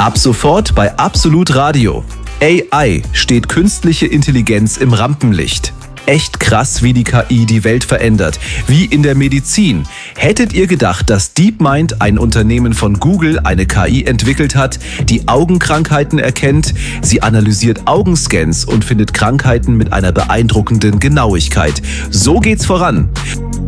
Ab sofort bei Absolut Radio. AI steht künstliche Intelligenz im Rampenlicht. Echt krass, wie die KI die Welt verändert. Wie in der Medizin. Hättet ihr gedacht, dass DeepMind, ein Unternehmen von Google, eine KI entwickelt hat, die Augenkrankheiten erkennt? Sie analysiert Augenscans und findet Krankheiten mit einer beeindruckenden Genauigkeit. So geht's voran.